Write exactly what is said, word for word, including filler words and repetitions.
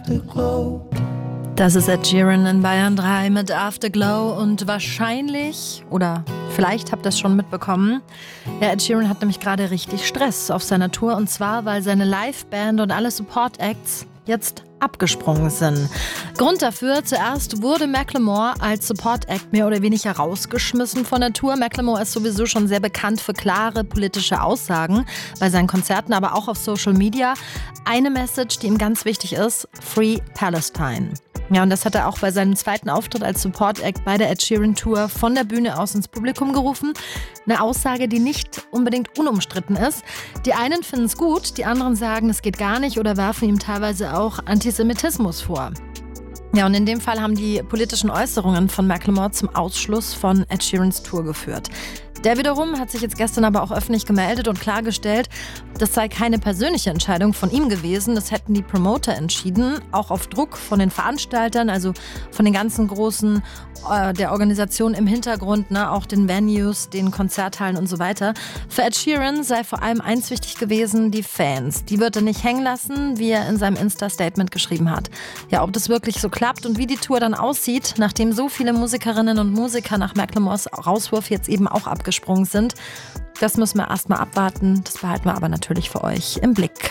Afterglow. Das ist Ed Sheeran in Bayern drei mit Afterglow und wahrscheinlich, oder vielleicht habt ihr es schon mitbekommen, ja, Ed Sheeran hat nämlich gerade richtig Stress auf seiner Tour und zwar, weil seine Liveband und alle Support-Acts jetzt abgesprungen sind. Grund dafür, zuerst wurde Macklemore als Support-Act mehr oder weniger rausgeschmissen von der Tour. Macklemore ist sowieso schon sehr bekannt für klare politische Aussagen bei seinen Konzerten, aber auch auf Social Media. Eine Message, die ihm ganz wichtig ist: Free Palestine. Ja, und das hat er auch bei seinem zweiten Auftritt als Support-Act bei der Ed Sheeran Tour von der Bühne aus ins Publikum gerufen. Eine Aussage, die nicht unbedingt unumstritten ist. Die einen finden es gut, die anderen sagen, es geht gar nicht oder werfen ihm teilweise auch Antisemitismus vor. Ja, und in dem Fall haben die politischen Äußerungen von Macklemore zum Ausschluss von Ed Sheerans Tour geführt. Der wiederum hat sich jetzt gestern aber auch öffentlich gemeldet und klargestellt, das sei keine persönliche Entscheidung von ihm gewesen. Das hätten die Promoter entschieden, auch auf Druck von den Veranstaltern, also von den ganzen großen, äh, der Organisation im Hintergrund, ne, auch den Venues, den Konzerthallen und so weiter. Für Ed Sheeran sei vor allem eins wichtig gewesen: die Fans. Die wird er nicht hängen lassen, wie er in seinem Insta-Statement geschrieben hat. Ja, ob das wirklich so klappt und wie die Tour dann aussieht, nachdem so viele Musikerinnen und Musiker nach Macklemores Rauswurf jetzt eben auch abgesprungen sind, das müssen wir erstmal abwarten. Das behalten wir aber natürlich für euch im Blick.